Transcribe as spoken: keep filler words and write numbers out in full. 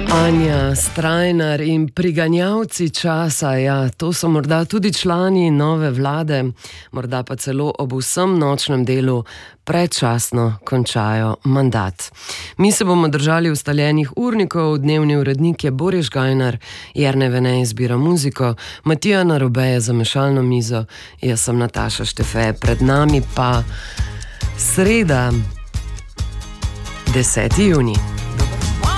Anja Strajnar in priganjavci časa, ja, to so morda tudi člani nove vlade, morda pa celo ob vsem nočnem delu predčasno končajo mandat. Mi se bomo držali ustaljenih urnikov, dnevni urednik je Boris Gajnar, Jernej Vene izbira muziko, Matija Narobe za mešalno mizo, jaz sem Nataša Štefe, pred nami pa sreda, deseti junij.